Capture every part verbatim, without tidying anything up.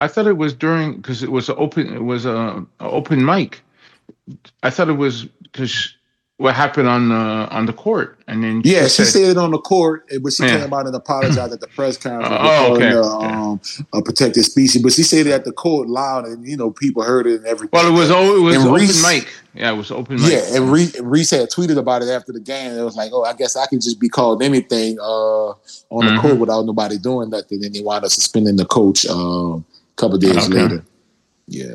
I thought it was during because it was a open. It was a, a open mic. I thought it was because what happened on the on the court, and then she Yeah, she said, said it on the court, eh, but she "Yeah, came out and apologized at the press uh, conference, oh, calling okay, the yeah." um a protected species. But she said it at the court loud, and you know people heard it and Well, it everything. was And, oh, it was and open Reese, mic. Yeah, it was open yeah, mic. and Yeah. Reese, Reese had tweeted about it after the game. It was like, oh, I guess I could just be called anything uh on the Mm-hmm. court without nobody doing nothing. And they wound up suspending the coach um, a couple days Okay. later. Yeah.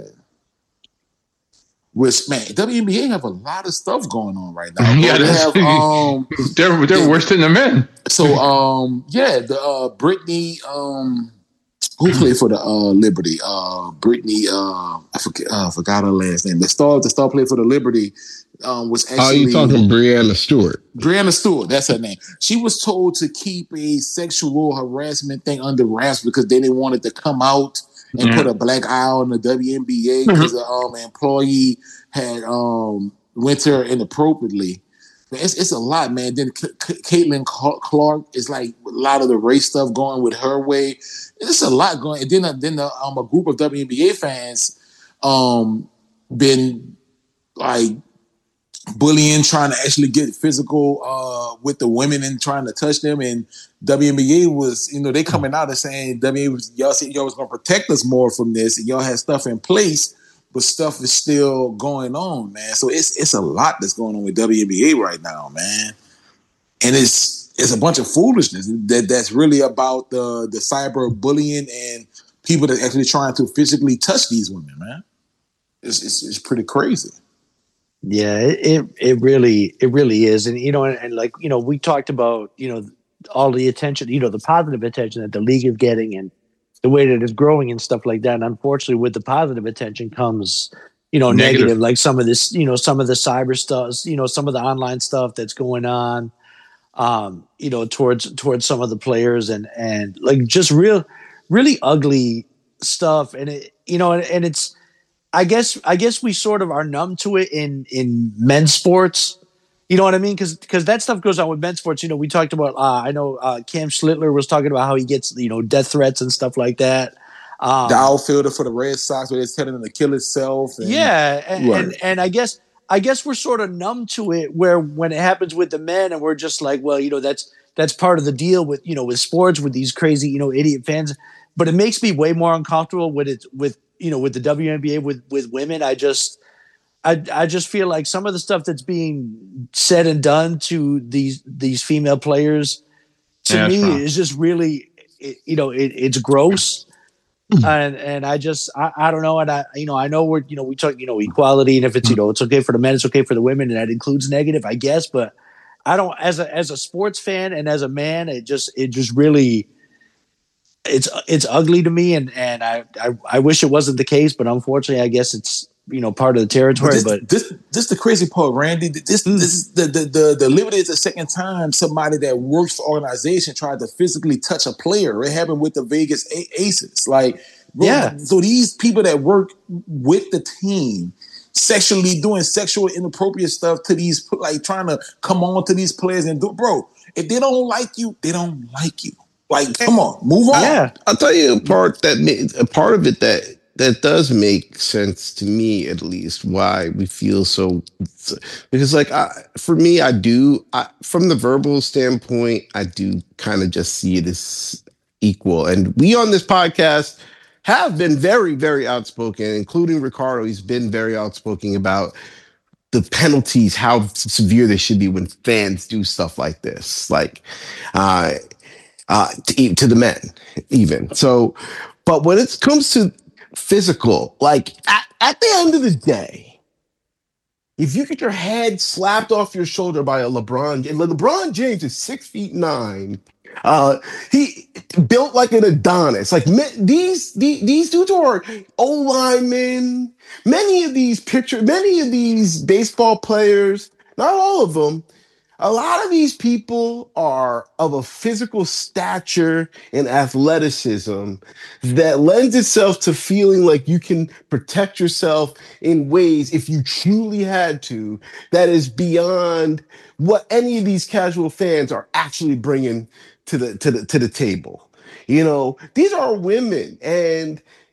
Which man, W N B A have a lot of stuff going on right now, bro. Yeah, They that's have um, they're they're they, worse than the men. so um, yeah, the uh, Brittany um, who played for the uh Liberty, uh, Brittany, uh, I forget, uh, I forgot her last name. The star, the star player for the Liberty, um, was Oh, you actually talking Brianna Stewart? Brianna Stewart. That's her name. She was told to keep a sexual harassment thing under wraps because they didn't want it to come out and Yeah. put a black eye on the W N B A because the um, employee had um, went to her inappropriately. But it's, it's a lot, man. Then C- C- Caitlin Clark is like a lot of the race stuff going with her way. It's a lot going. And then, uh, then uh, um, a group of W N B A fans um, been like bullying, trying to actually get physical uh, with the women and trying to touch them. And W N B A was, you know, they coming out and saying W N B A was, y'all said y'all was gonna protect us more from this, and y'all had stuff in place, but stuff is still going on, man. So it's it's a lot that's going on with W N B A right now, man. And it's it's a bunch of foolishness that that's really about the the cyber bullying and people that actually trying to physically touch these women, man. It's it's, it's pretty crazy. Yeah, it, it it really it really is, and you know, and, and like you know, we talked about you know all the attention, you know, the positive attention that the league is getting, and the way that it's growing and stuff like that. And unfortunately, with the positive attention comes you know negative, negative like some of this, you know, some of the cyber stuff, you know, some of the online stuff that's going on, um, you know, towards towards some of the players, and and like just real, really ugly stuff, and it you know, and, and it's. I guess I guess we sort of are numb to it in in men's sports. You know what I mean? Because because that stuff goes on with men's sports. You know, we talked about. Uh, I know uh, Cam Schlittler was talking about how he gets you know death threats and stuff like that. Um, the outfielder for the Red Sox, where they're telling him to kill himself. And, yeah, and, right. and and I guess I guess we're sort of numb to it. Where when it happens with the men, and we're just like, well, you know, that's that's part of the deal with you know with sports with these crazy you know idiot fans. But it makes me way more uncomfortable with it with. You know, with the W N B A with, with women, I just, I, I just feel like some of the stuff that's being said and done to these these female players, to yeah, me, is just really, it, you know, it, it's gross, and and I just, I, I don't know, and I, you know, I know we're, you know, we talk, you know, equality, and if it's, you know, it's okay for the men, it's okay for the women, and that includes negative, I guess, but I don't, as a as a sports fan and as a man, it just, it just really. It's it's ugly to me, and and I, I I wish it wasn't the case, but unfortunately, I guess it's you know part of the territory. But this, but this this the crazy part, Randy. This mm. this is the, the the the Liberty is the second time somebody that works for organization tried to physically touch a player. It happened with the Vegas Aces. Like bro, yeah, so these people that work with the team sexually doing sexual inappropriate stuff to these, like trying to come on to these players and do, bro. If they don't like you, they don't like you. Like, come on, move on. Yeah, I'll tell you a part that a part of it that that does make sense to me, at least, why we feel so. Because, like, I, for me, I do I, from the verbal standpoint, I do kind of just see it as equal. And we on this podcast have been very, very outspoken, including Ricardo. He's been very outspoken about the penalties, how severe they should be when fans do stuff like this, like. uh Uh, to, to the men, even. So, but when it comes to physical, like at, at the end of the day, if you get your head slapped off your shoulder by a LeBron, LeBron James is six feet nine. Uh, he built like an Adonis. Like these, these, these dudes are O linemen. Many of these picture, many of these baseball players, not all of them. A lot of these people are of a physical stature and athleticism that lends itself to feeling like you can protect yourself in ways, if you truly had to, that is beyond what any of these casual fans are actually bringing to the to the to the table. You know, these are women, and